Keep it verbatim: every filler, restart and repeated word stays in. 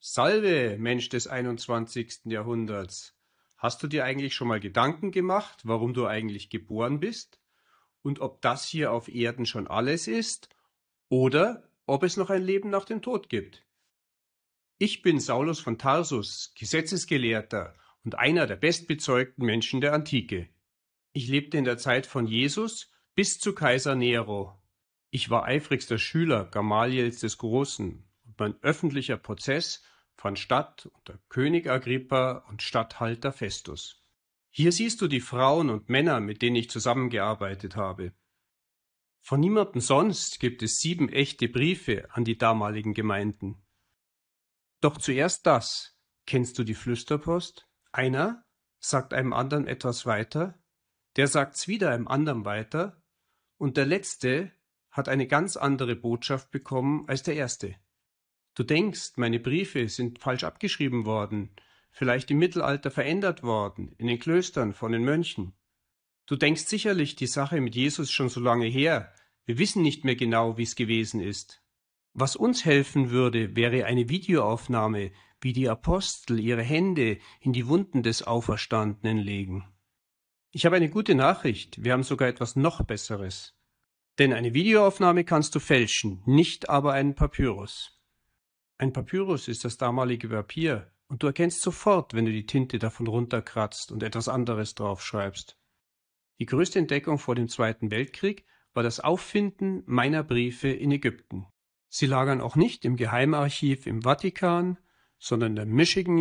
Salve, Mensch des einundzwanzigsten Jahrhunderts! Hast du dir eigentlich schon mal Gedanken gemacht, warum du eigentlich geboren bist? Und ob das hier auf Erden schon alles ist? Oder ob es noch ein Leben nach dem Tod gibt? Ich bin Saulus von Tarsus, Gesetzesgelehrter und einer der bestbezeugten Menschen der Antike. Ich lebte in der Zeit von Jesus bis zu Kaiser Nero. Ich war eifrigster Schüler Gamaliels des Großen und mein öffentlicher Prozess fand statt unter König Agrippa und Statthalter Festus. Hier siehst du die Frauen und Männer, mit denen ich zusammengearbeitet habe. Von niemandem sonst gibt es sieben echte Briefe an die damaligen Gemeinden. Doch zuerst das. Kennst du die Flüsterpost? Einer sagt einem anderen etwas weiter, der sagt's wieder einem anderen weiter und der Letzte hat eine ganz andere Botschaft bekommen als der Erste. Du denkst, meine Briefe sind falsch abgeschrieben worden, vielleicht im Mittelalter verändert worden, in den Klöstern von den Mönchen. Du denkst sicherlich, die Sache mit Jesus ist schon so lange her, wir wissen nicht mehr genau, wie es gewesen ist. Was uns helfen würde, wäre eine Videoaufnahme, wie die Apostel ihre Hände in die Wunden des Auferstandenen legen. Ich habe eine gute Nachricht, wir haben sogar etwas noch Besseres. Denn eine Videoaufnahme kannst du fälschen, nicht aber einen Papyrus. Ein Papyrus ist das damalige Papier und du erkennst sofort, wenn du die Tinte davon runterkratzt und etwas anderes draufschreibst. Die größte Entdeckung vor dem Zweiten Weltkrieg war das Auffinden meiner Briefe in Ägypten. Sie lagern auch nicht im Geheimarchiv im Vatikan, sondern in der Michigan